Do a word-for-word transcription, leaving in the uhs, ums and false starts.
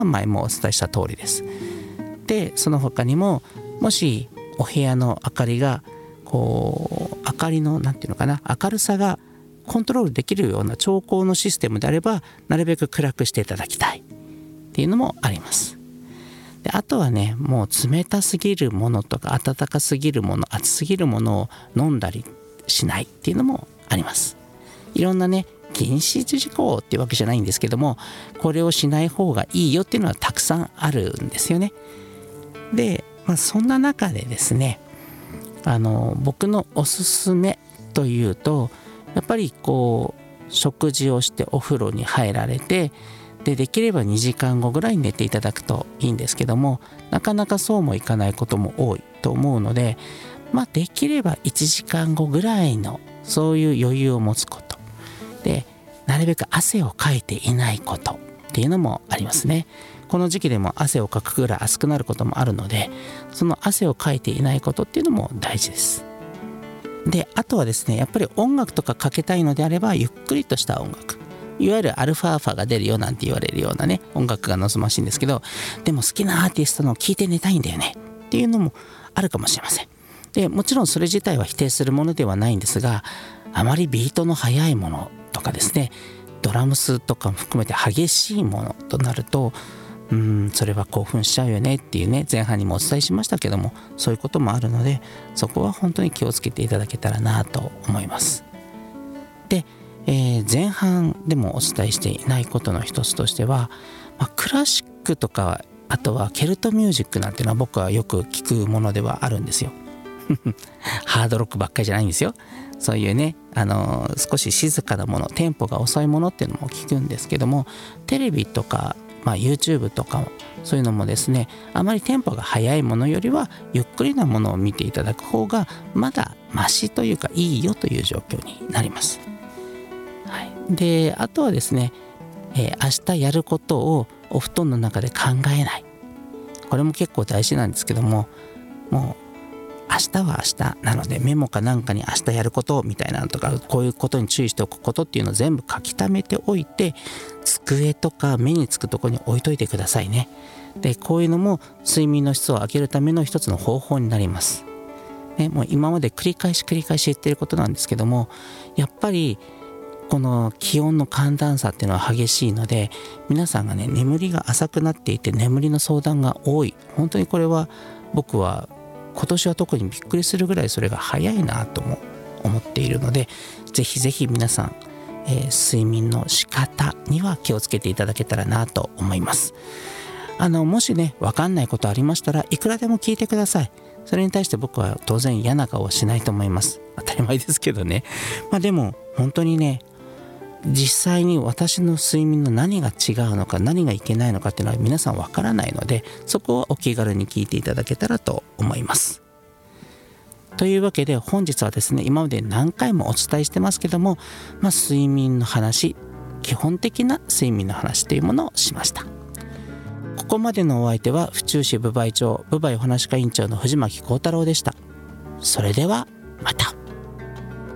前もお伝えした通りです。でその他にも、もしお部屋の明かりがこう明かりのなんていうのかな明るさがコントロールできるような調光のシステムであれば、なるべく暗くしていただきたいっていうのもあります。であとはね、もう冷たすぎるものとか暖かすぎるもの、熱すぎるものを飲んだりしないっていうのもあります。いろんなね禁止事項っていうわけじゃないんですけども、これをしない方がいいよっていうのはたくさんあるんですよね。で、まあ、そんな中でですね、あの僕のおすすめというと、やっぱりこう食事をしてお風呂に入られて、でできればにじかんごぐらいに寝ていただくといいんですけども、なかなかそうもいかないことも多いと思うので、まあ、できればいちじかんごぐらいのそういう余裕を持つことで、なるべく汗をかいていないことっていうのもありますね。この時期でも汗をかくぐらい暑くなることもあるので、その汗をかいていないことっていうのも大事です。であとはですね、やっぱり音楽とかかけたいのであれば、ゆっくりとした音楽、いわゆるアルファーファが出るよなんて言われるようなね音楽が望ましいんですけど、でも好きなアーティストのを聴いて寝たいんだよねっていうのもあるかもしれません。でもちろんそれ自体は否定するものではないんですが、あまりビートの速いものとかですね、ドラムスとかも含めて激しいものとなると、うーんそれは興奮しちゃうよねっていうね、前半にもお伝えしましたけども、そういうこともあるので、そこは本当に気をつけていただけたらなと思います。で、えー、前半でもお伝えしていないことの一つとしては、まあ、クラシックとか、あとはケルトミュージックなんていうのは僕はよく聞くものではあるんですよハードロックばっかりじゃないんですよ。そういうね、あのー、少し静かなもの、テンポが遅いものっていうのも聞くんですけども、テレビとか、まあ、YouTube とかそういうのもですね、あまりテンポが速いものよりはゆっくりなものを見ていただく方がまだマシというかいいよという状況になります。はい、であとはですね、えー、明日やることをお布団の中で考えない、これも結構大事なんですけども、もう明日は明日なので、メモかなんかに明日やることみたいなのとか、こういうことに注意しておくことっていうのを全部書き溜めておいて、机とか目につくところに置いといてくださいね。でこういうのも睡眠の質を上げるための一つの方法になります、ね、もう今まで繰り返し繰り返し言ってることなんですけども、やっぱりこの気温の寒暖差っていうのは激しいので、皆さんがね眠りが浅くなっていて眠りの相談が多い。本当にこれは僕は今年は特にびっくりするぐらいそれが早いなとも思っているので、ぜひぜひ皆さん、えー、睡眠の仕方には気をつけていただけたらなと思います。あのもしね分かんないことありましたらいくらでも聞いてください。それに対して僕は当然嫌な顔はしないと思います。当たり前ですけどね。まあでも本当にね、実際に私の睡眠の何が違うのか何がいけないのかっていうのは皆さんわからないので、そこはお気軽に聞いていただけたらと思います。というわけで本日はですね、今まで何回もお伝えしてますけども、まあ、睡眠の話、基本的な睡眠の話というものをしました。ここまでのお相手は府中市分梅町分梅お話家委員長の藤巻幸太郎でした。それではまた。